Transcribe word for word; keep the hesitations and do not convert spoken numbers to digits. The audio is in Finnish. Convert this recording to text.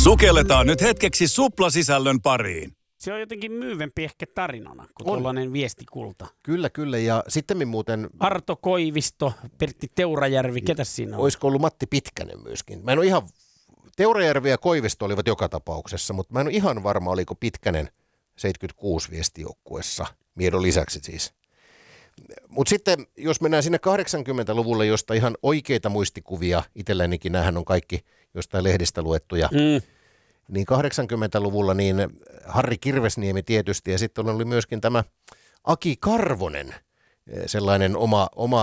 Sukelletaan nyt hetkeksi suplasisällön pariin. Se on jotenkin myyvempi ehkä tarinana kuin On. tuollainen viestikulta. Kyllä, kyllä. Ja sitten muuten, Arto Koivisto, Pertti Teurajärvi, ketäs siinä on? olisiko ollut Matti Pitkänen myöskin. Mä en ole ihan, Teurajärvi ja Koivisto olivat joka tapauksessa, mutta mä en ole ihan varma, oliko Pitkänen seitsemänkymmentäkuusi viestijoukkuessa, Miedon lisäksi siis. Mutta sitten, jos mennään sinne kahdeksankymmentäluvulle, josta ihan oikeita muistikuvia, itsellänikin näähän on kaikki jostain lehdistä luettuja, Mm. niin kahdeksankymmentäluvulla niin Harri Kirvesniemi tietysti, ja sitten oli myöskin tämä Aki Karvonen, sellainen oma, oma